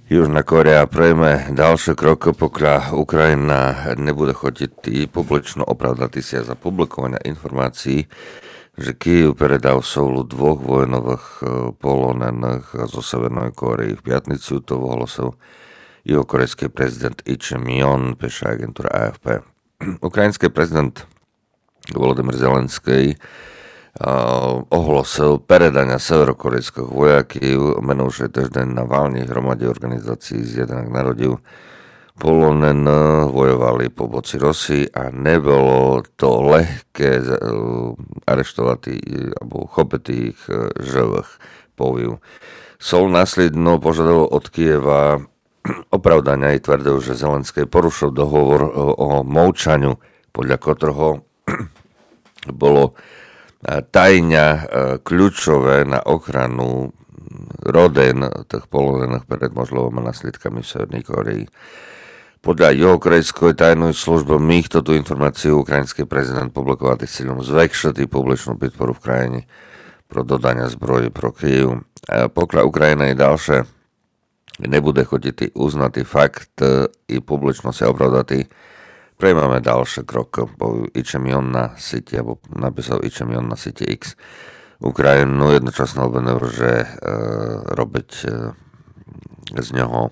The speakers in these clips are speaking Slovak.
Južná Korea prejme ďalšie kroky, pokiaľ Ukrajina nebude chodiť publično opravdati sa za publikovania informácií, že Kyjev predal Soulu dvoch vojnových polonених zo Severnej Kórey. V piatnicu to ohlásil juhokorejský prezident Lee Jae-myung, píše agentúra AFP. Ukrajinský prezident Volodymyr Zelenský ohlásil передання severokorejských vojakів minulý týždeň na valnej hromade organizácií Zjednaných národov. Polonení vojovali po boci Rusii a nebolo to ľahké areštovať alebo chopiť ich živých, povil. Soul následno požadoval od Kyjeva opravdania i tvrdil, že Zelenský porušil dohovor o mlčaniu, podľa ktorého bolo tajňa kľúčové na ochranu rodín tých polonených pred možnými následkami v Severnej Koreji. Podľa juhokorejskej tajnej služby týto informáciu ukrajinský prezident publikovať s cieľom zväčšiť publičnú podporu v krajine pro dodania zbroji pro Kyjev. Pokiaľ Ukrajina i ďalšie nebude chodiť uznatý fakt i publično sa opravdati, prejmeme ďalší krok, povie Lee Jae-myung na sieti, alebo napísal Lee Jae-myung na sieti X. Ukrajinu jednočasno obvinil, že robiť z neho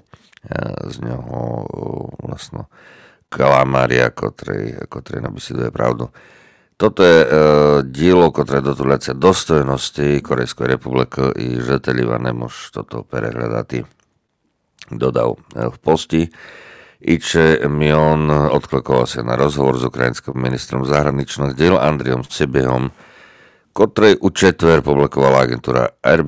vlastne kalamária, ktorý nabisiduje pravdu. Toto je dielo, ktoré dotúľacia dostojnosti Korejskej republiky i žiteľiva nemôž toto prehľadať. Dodal v posti. Lee Jae-myung odklikoval sa na rozhovor s ukrajinským ministrom zahraničných diel Andriom Sybiehom, ktorý u četver publikovala agentúra RBC